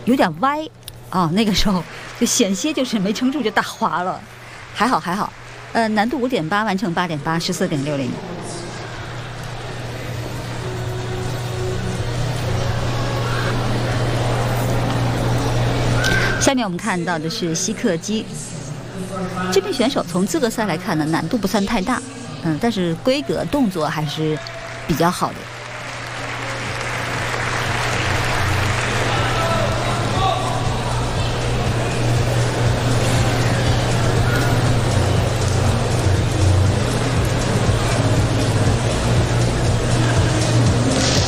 有点歪，啊，那个时候就险些就是没撑住就打滑了，还好还好，难度5.8，完成8.8，14.60。下面我们看到的是希克基，这名选手从资格赛来看呢，难度不算太大，但是规格动作还是比较好的。